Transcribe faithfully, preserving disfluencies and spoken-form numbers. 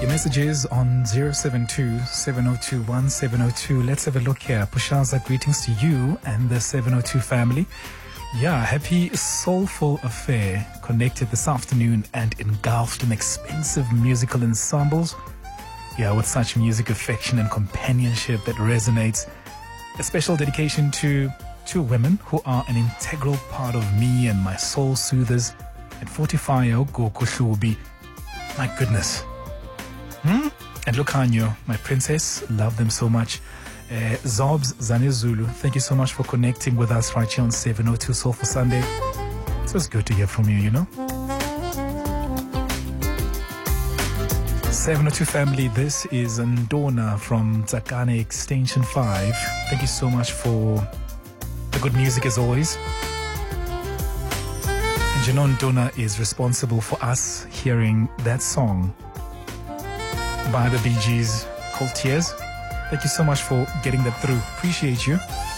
Your messages on zero seven two, seven zero two one, seven zero two. Let's have a look here. Pushaza, greetings to you and the seven oh two family. Yeah, happy soulful affair connected this afternoon and engulfed in expensive musical ensembles. Yeah, with such music affection and companionship that resonates. A special dedication to two women who are an integral part of me and my soul soothers. At forty-five, Goku Shubi. My goodness. Hmm? And Lucanyo, my princess, love them so much. Uh, Zobs Zanezulu, thank you so much for connecting with us right here on seven oh two Soulful Sunday. It was good to hear from you, you know. seven oh two family, this is Ndona from Tsakane Extension five. Thank you so much for the good music as always. And you know, Ndona is responsible for us hearing that song by the Bee Gees called Tears. Thank you so much for getting that through. Appreciate you.